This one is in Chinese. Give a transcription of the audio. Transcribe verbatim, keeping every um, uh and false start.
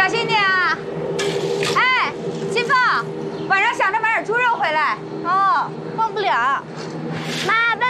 小心点啊！哎，金凤，晚上想着买点猪肉回来。 哦，忘不了。 妈，爸